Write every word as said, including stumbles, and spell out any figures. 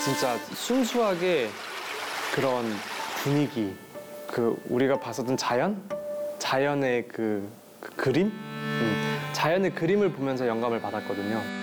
진짜 순수하게 그런 분위기, 그 우리가 봤었던 자연? 자연의 그, 그 그림? 음, 자연의 그림을 보면서 영감을 받았거든요.